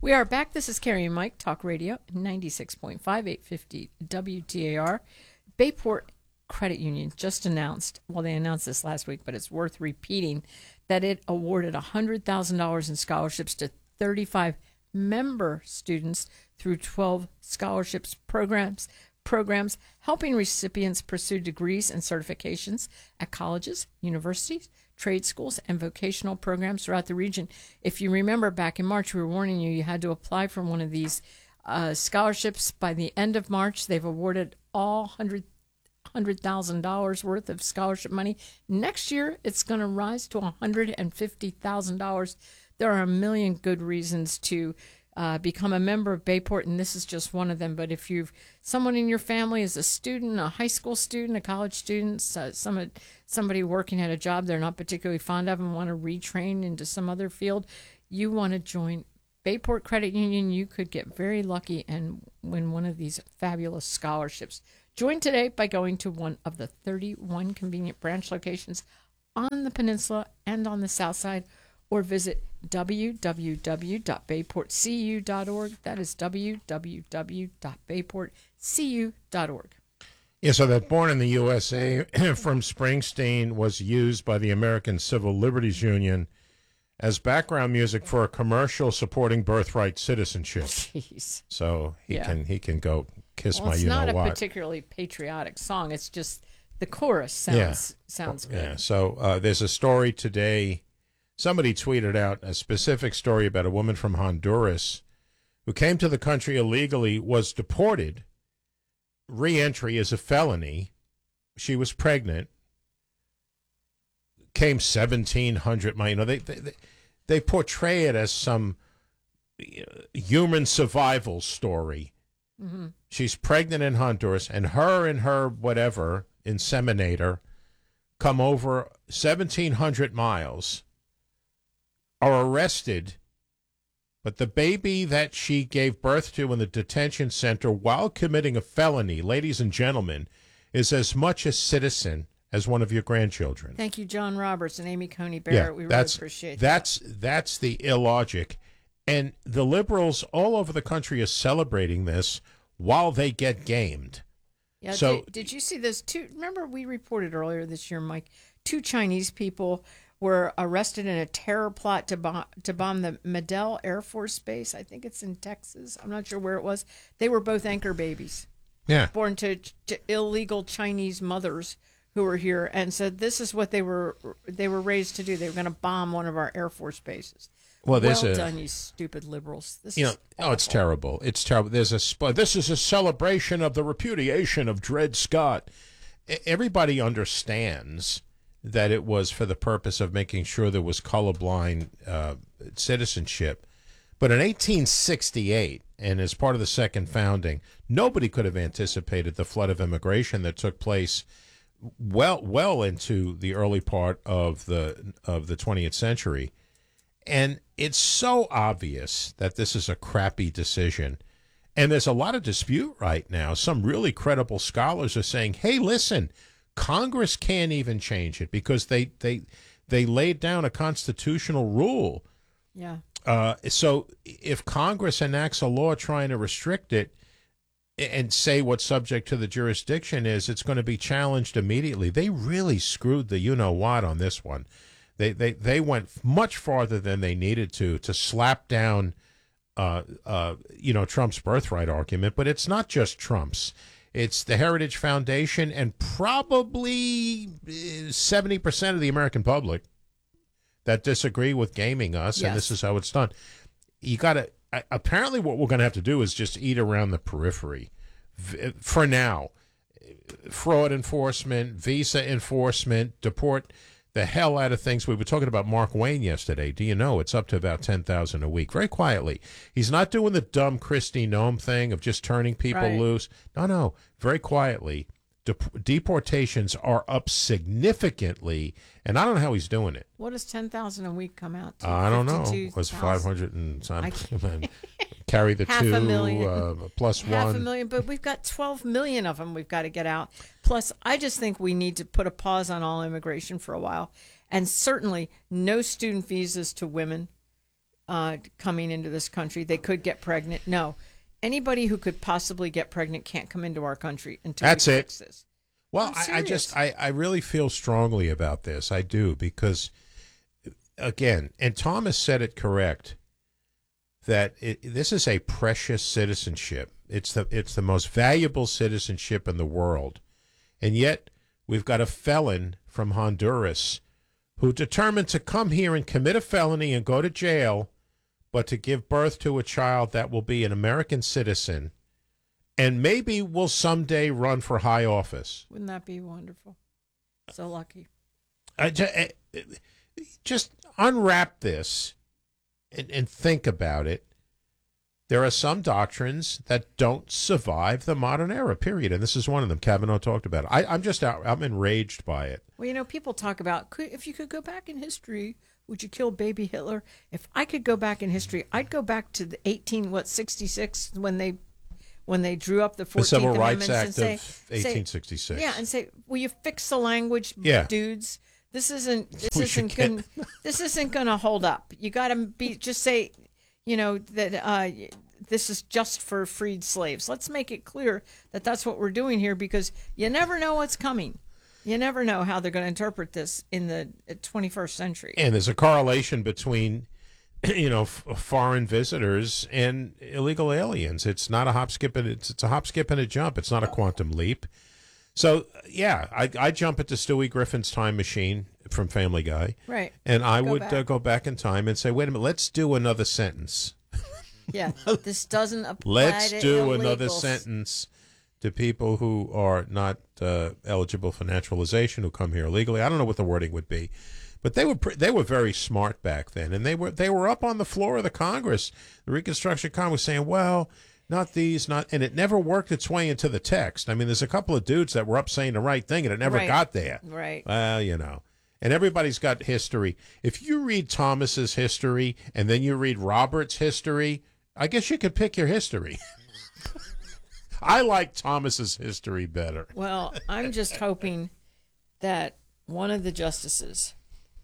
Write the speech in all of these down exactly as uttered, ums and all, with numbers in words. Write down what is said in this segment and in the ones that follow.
We are back. This is Carrie and Mike, Talk Radio, ninety-six point five, eight fifty W T A R. Bayport Credit Union just announced, well, they announced this last week, but it's worth repeating, that it awarded one hundred thousand dollars in scholarships to thirty-five member students through twelve scholarships programs, programs helping recipients pursue degrees and certifications at colleges, universities, trade schools, and vocational programs throughout the region. If you remember, back in March, we were warning you, you had to apply for one of these uh, scholarships. By the end of March, they've awarded all one hundred thousand dollars worth of scholarship money. Next year, it's going to rise to one hundred fifty thousand dollars. There are a million good reasons to uh, become a member of Bayport, and this is just one of them. But if you've someone in your family is a student, a high school student, a college student, uh, some somebody working at a job they're not particularly fond of and want to retrain into some other field, you want to join Bayport Credit Union. You could get very lucky and win one of these fabulous scholarships. Join today by going to one of the thirty-one convenient branch locations on the peninsula and on the south side, or visit w w w dot bayport c u dot org. That is w w w dot bayport c u dot org. Yeah, so that Born in the U S A from Springsteen was used by the American Civil Liberties Union as background music for a commercial supporting birthright citizenship. Jeez. So he Yeah. can he can go kiss Well, my it's you know not a what. particularly patriotic song. It's just the chorus sounds Yeah. sounds good. Yeah. So uh, there's a story today. Somebody tweeted out a specific story about a woman from Honduras who came to the country illegally, was deported. Re-entry is a felony. She was pregnant. Came seventeen hundred miles. You know, they, they they portray it as some human survival story. Mm-hmm. She's pregnant in Honduras, and her and her whatever inseminator come over seventeen hundred miles, are arrested, but the baby that she gave birth to in the detention center while committing a felony, ladies and gentlemen, is as much a citizen as one of your grandchildren. Thank you, John Roberts and Amy Coney Barrett. Yeah, we really that's, appreciate that's, that. That's the illogic. And the liberals all over the country are celebrating this while they get gamed. Yeah. So, did, did you see those two? Remember, we reported earlier this year, Mike, two Chinese people were arrested in a terror plot to bomb, to bomb the Medill Air Force Base. I think it's in Texas. I'm not sure where it was. They were both anchor babies. Yeah. Born to, to illegal Chinese mothers who were here, and said this is what they were they were raised to do. They were going to bomb one of our Air Force bases. Well, there's well a, done, you stupid liberals. This you is know, oh, it's awful. terrible. It's terrible. There's a sp- this is a celebration of the repudiation of Dred Scott. E- Everybody understands that it was for the purpose of making sure there was colorblind uh, citizenship. But in eighteen sixty-eight, and as part of the second founding, nobody could have anticipated the flood of immigration that took place well well into the early part of the of the twentieth century. And it's so obvious that this is a crappy decision. And there's a lot of dispute right now. Some really credible scholars are saying, hey, listen, Congress can't even change it because they they they laid down a constitutional rule. Yeah. Uh, so if Congress enacts a law trying to restrict it and say what's subject to the jurisdiction is, it's going to be challenged immediately. They really screwed the you-know-what on this one. They, they they went much farther than they needed to to slap down, uh, uh, you know, Trump's birthright argument. But it's not just Trump's. It's the Heritage Foundation and probably seventy percent of the American public that disagree with gaming us, Yes. and this is how it's done. You got to – apparently what we're going to have to do is just eat around the periphery for now. Fraud enforcement, visa enforcement, deport – the hell out of things. We were talking about Mark Wayne yesterday. Do you know it's up to about ten thousand a week? Very quietly. He's not doing the dumb Christy Nome thing of just turning people Right. loose. No, no. Very quietly. Dep- deportations are up significantly, and I don't know how he's doing it. What does ten thousand a week come out to? Uh, I don't know. fifty-two It was thousand? five hundred and something. Carry the Half two a million. uh, plus Half one. a million, but we've got twelve million of them we've got to get out. Plus, I just think we need to put a pause on all immigration for a while. And certainly no student visas to women. uh, coming into this country. They could get pregnant. No, anybody who could possibly get pregnant can't come into our country until That's we it. fix this. Well, I'm I, I just, I, I really feel strongly about this. I do, because, again, and Thomas said it correct, that it, this is a precious citizenship. It's the, it's the most valuable citizenship in the world. And yet we've got a felon from Honduras who determined to come here and commit a felony and go to jail, but to give birth to a child that will be an American citizen and maybe will someday run for high office. Wouldn't that be wonderful? So lucky. I just, just unwrap this and, and think about it. There are some doctrines that don't survive the modern era, period. And this is one of them. Kavanaugh talked about it. I, I'm just out, I'm enraged by it. Well, you know, people talk about, could, if you could go back in history, would you kill baby Hitler? If I could go back in history, I'd go back to the eighteen, what, sixty-six, when they when they drew up the fourteenth The Civil Amendment Rights and Act say, of eighteen sixty-six. Say, yeah, and say, will you fix the language, Yeah. dudes? This isn't this We isn't should gonna, this isn't going to hold up. You got to be just say, you know, that uh, this is just for freed slaves. Let's make it clear that that's what we're doing here, because you never know what's coming. You never know how they're going to interpret this in the twenty-first century. And there's a correlation between, you know, f- foreign visitors and illegal aliens. It's not a hop, skip, and it's, it's a hop, skip, and a jump. It's not a quantum leap. So, yeah, I, I jump into Stewie Griffin's time machine from Family Guy. Right. And I Go would back. Uh, go back in time and say, wait a minute, let's do another sentence. Yeah, this doesn't apply Let's to do illegals. another sentence to people who are not uh, eligible for naturalization, who come here illegally. I don't know what the wording would be, but they were pre- they were very smart back then, and they were they were up on the floor of the Congress, the Reconstruction Congress, saying, "Well, not these, not," and it never worked its way into the text. I mean, there's a couple of dudes that were up saying the right thing, and it never Right. got there. Right. Well, you know. And everybody's got history. If you read Thomas's history and then you read Robert's history, I guess you could pick your history. I like Thomas's history better. Well, I'm just hoping that one of the justices,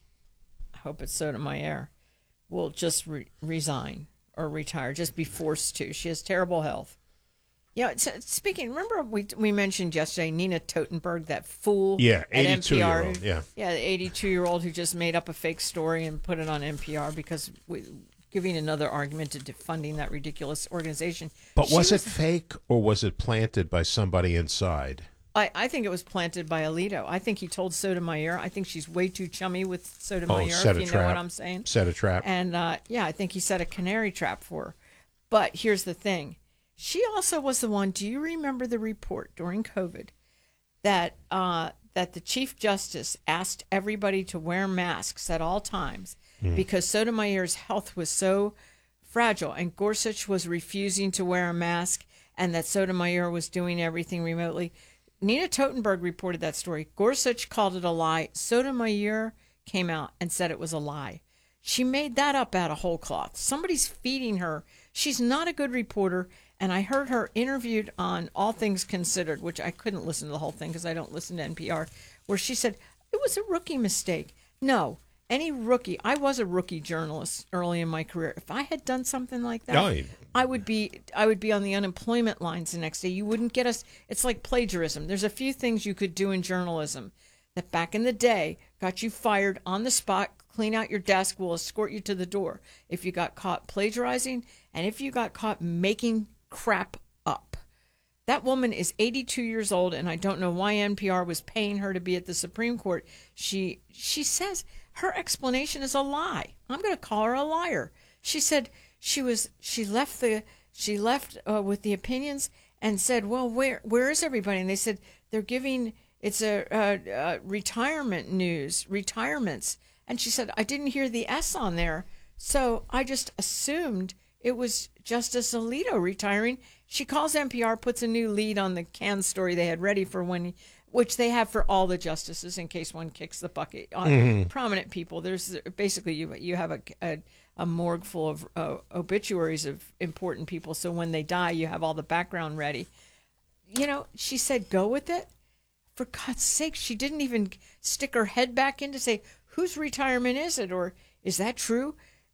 I hope it's Sotomayor, will just re- resign or retire, just be forced to. She has terrible health. You know, it's, speaking, remember we we mentioned yesterday Nina Totenberg, that fool Yeah, at N P R. eighty-two-year-old, yeah. Yeah, the eighty-two-year-old who just made up a fake story and put it on N P R because we, giving another argument to defunding that ridiculous organization. But She was it fake or was it planted by somebody inside? I, I think it was planted by Alito. I think he told Sotomayor. I think she's way too chummy with Sotomayor, Oh, set if a you trap. know what I'm saying. Set a trap. And, uh, yeah, I think he set a canary trap for her. But here's the thing. She also was the one, do you remember the report during COVID that uh, that the Chief Justice asked everybody to wear masks at all times Mm. because Sotomayor's health was so fragile and Gorsuch was refusing to wear a mask and that Sotomayor was doing everything remotely? Nina Totenberg reported that story. Gorsuch called it a lie. Sotomayor came out and said it was a lie. She made that up out of whole cloth. Somebody's feeding her. She's not a good reporter. And I heard her interviewed on All Things Considered, which I couldn't listen to the whole thing because I don't listen to N P R, where she said, it was a rookie mistake. No, any rookie. I was a rookie journalist early in my career. If I had done something like that, Oh, you- I would be I would be on the unemployment lines the next day. You wouldn't get us. It's like plagiarism. There's a few things you could do in journalism that back in the day got you fired on the spot. Clean out your desk. We'll escort you to the door if you got caught plagiarizing and if you got caught making crap up. That woman is eighty-two years old, and I don't know why N P R was paying her to be at the Supreme Court. She she says her explanation is a lie. I'm going to call her a liar. She said she was she left the she left uh, with the opinions and said, well, where where is everybody? And they said they're giving it's a, a, a retirement news retirements. And she said I didn't hear the S on there, so I just assumed it was Justice Alito retiring. She calls N P R, puts a new lead on the canned story they had ready for when, which they have for all the justices in case one kicks the bucket. On Mm-hmm. prominent people, there's basically you you have a a, a morgue full of uh, obituaries of important people. So when they die, you have all the background ready. You know, she said go with it. For God's sake, she didn't even stick her head back in to say whose retirement is it or is that true?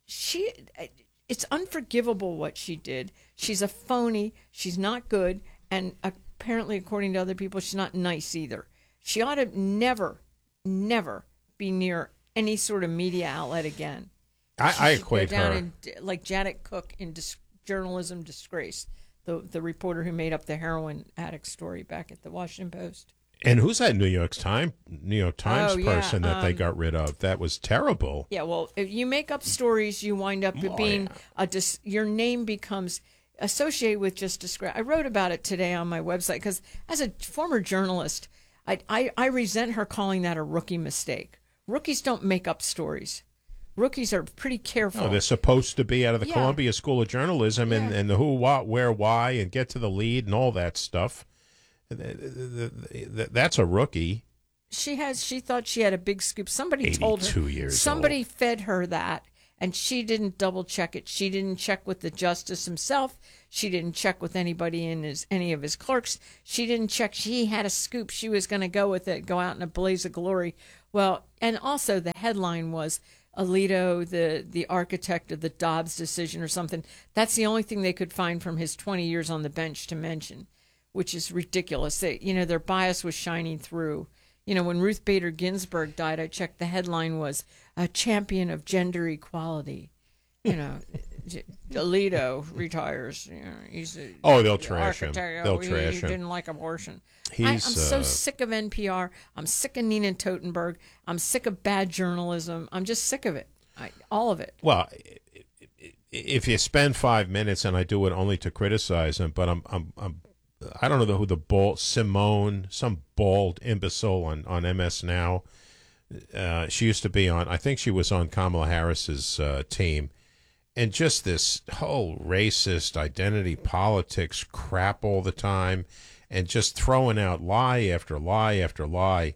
she, it's unforgivable what she did. She's a phony. She's not good. And apparently, according to other people, she's not nice either. She ought to never, never be near any sort of media outlet again. I, I equate down her. In, like Janet Cook in dis- journalism disgrace, the the reporter who made up the heroin addict story back at the Washington Post. And who's that New York Times New York Times Oh, yeah, person that um, they got rid of? That was terrible. Yeah, well, if you make up stories, you wind up Oh, being yeah. a dis- your name becomes associated with just disgrace. I wrote about it today on my website because as a former journalist, I, I I resent her calling that a rookie mistake. Rookies don't make up stories. Rookies are pretty careful. No, they're supposed to be out of the Yeah. Columbia School of Journalism and, Yeah. and the who, what, where, why, and get to the lead and all that stuff. That's a rookie. She has. She thought she had a big scoop. Somebody told her. eighty-two years Somebody old. fed her that, and she didn't double check it. She didn't check with the justice himself. She didn't check with anybody in his any of his clerks. She didn't check. She had a scoop. She was going to go with it, go out in a blaze of glory. Well, and also the headline was Alito, the the architect of the Dobbs decision or something. That's the only thing they could find from his twenty years on the bench to mention, which is ridiculous. They, you know, their bias was shining through. You know, when Ruth Bader Ginsburg died, I checked, the headline was a champion of gender equality. You know, Alito retires. You know, he's a Oh, they'll trash him. architect. They'll he, trash he him. didn't like abortion. He's, I, I'm so uh, sick of N P R. I'm sick of Nina Totenberg. I'm sick of bad journalism. I'm just sick of it. I, all of it. Well, if you spend five minutes, and I do it only to criticize him, but I'm, I'm, I'm I don't know who the bald Simone, some bald imbecile on, on M S Now. Uh, she used to be on. I think she was on Kamala Harris's uh, team, and just this whole racist identity politics crap all the time, and just throwing out lie after lie after lie.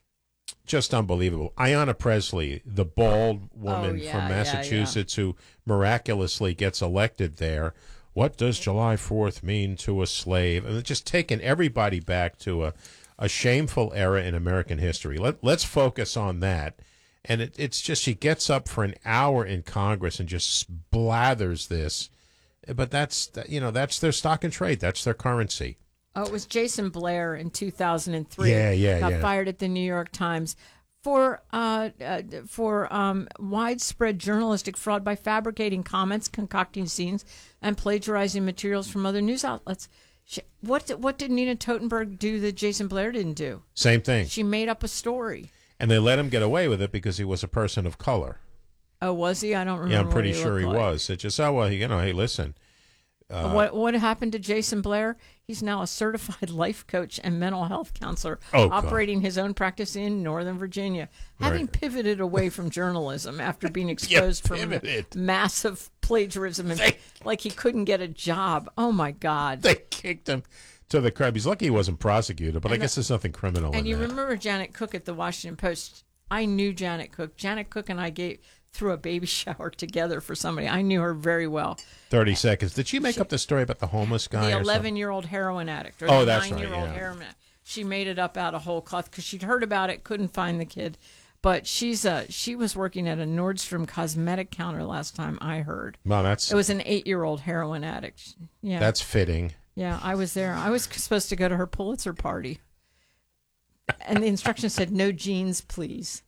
Just unbelievable. Ayanna Presley, the bald woman Oh, yeah, from yeah, Massachusetts who miraculously gets elected there. What does July fourth mean to a slave? And it's just taking everybody back to a, a shameful era in American history. Let, let's focus on that. And it, it's just she gets up for an hour in Congress and just blathers this. But that's, you know, that's their stock and trade. That's their currency. Oh, it was Jason Blair in two thousand three. Yeah, yeah, got yeah. fired at the New York Times for uh, uh, for um, widespread journalistic fraud by fabricating comments, concocting scenes, and plagiarizing materials from other news outlets. She, what did, what did Nina Totenberg do that Jason Blair didn't do? Same thing. She made up a story. And they let him get away with it because he was a person of color. Oh, was he? I don't remember. Yeah, I'm pretty what he sure he looked like. was. It just, oh, well, you know, hey, listen. Uh, what what happened to Jason Blair? He's now a certified life coach and mental health counselor, Oh, God. operating his own practice in Northern Virginia, having Right. pivoted away from journalism after being exposed from pivoted. massive plagiarism and They- like he couldn't get a job. Oh my God! They kicked him to the curb. He's lucky he wasn't prosecuted, but I guess there's nothing criminal And in you that. remember Janet Cook at the Washington Post? I knew Janet Cook. Janet Cook and I gave threw a baby shower together for somebody. I knew her very well. thirty seconds. Did she make up the story about the homeless guy? The or something? eleven-year-old heroin addict, or Oh, the that's right, nine-year-old yeah. heroin addict. She made it up out of whole cloth because she'd heard about it, couldn't find the kid. But she's uh, she was working at a Nordstrom cosmetic counter last time I heard. Well, that's It was an eight-year-old heroin addict. Yeah, that's fitting. yeah. I was there. I was supposed to go to her Pulitzer party, and the instructions said no jeans, please.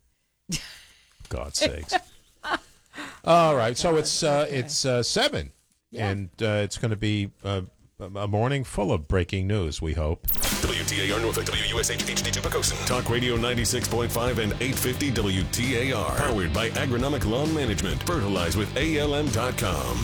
God's sakes. All right, so it's uh, it's uh, seven, and uh, it's going to be uh, a morning full of breaking news. We hope. W T A R Norfolk, W U S H H D two Pocosin. Talk Radio ninety-six point five and eight fifty W T A R. Powered by Agronomic Lawn Management. Fertilize with A L M dot com.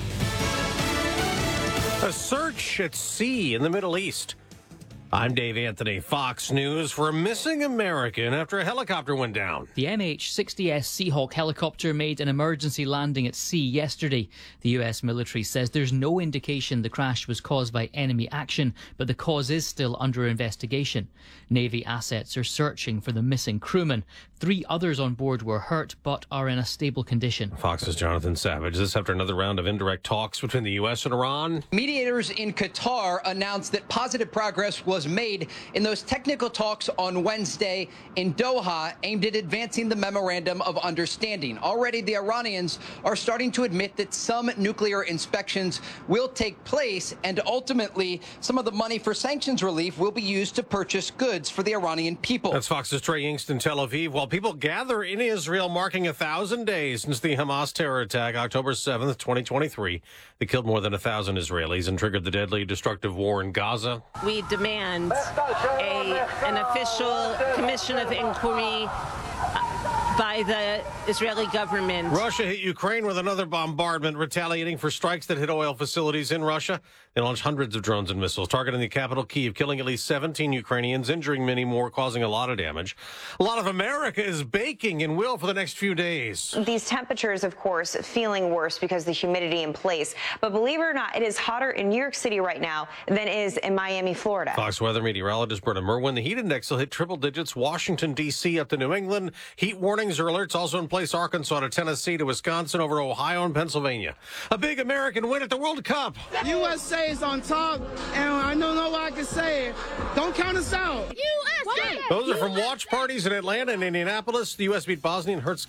A search at sea in the Middle East. I'm Dave Anthony, Fox News, for a missing American after a helicopter went down. The M H sixty S Seahawk helicopter made an emergency landing at sea yesterday. The U S military says there's no indication the crash was caused by enemy action, but the cause is still under investigation. Navy assets are searching for the missing crewman. Three others on board were hurt, but are in a stable condition. Fox's Jonathan Savage. This after another round of indirect talks between the U S and Iran. Mediators in Qatar announced that positive progress was was made in those technical talks on Wednesday in Doha aimed at advancing the Memorandum of Understanding. Already, the Iranians are starting to admit that some nuclear inspections will take place, and ultimately, some of the money for sanctions relief will be used to purchase goods for the Iranian people. That's Fox's Trey Yingst in Tel Aviv. While people gather in Israel, marking a thousand days since the Hamas terror attack, October seventh, twenty twenty-three, that killed more than a thousand Israelis and triggered the deadly, destructive war in Gaza. We demand a, an official commission of inquiry by the Israeli government. Russia hit Ukraine with another bombardment, retaliating for strikes that hit oil facilities in Russia. They launched hundreds of drones and missiles, targeting the capital, Kyiv, killing at least seventeen Ukrainians, injuring many more, causing a lot of damage. A lot of America is baking and will for the next few days. These temperatures, of course, feeling worse because of the humidity in place. But believe it or not, it is hotter in New York City right now than it is in Miami, Florida. Fox weather meteorologist Berta Merwin. The heat index will hit triple digits. Washington, D C up to New England. Heat warnings or alerts also in place. Arkansas to Tennessee to Wisconsin over Ohio and Pennsylvania. A big American win at the World Cup. U S A is on top, and I don't know what I can say. Don't count us out. U S A! Those are from watch parties in Atlanta and Indianapolis. The U S beat Bosnia and Herzegovina.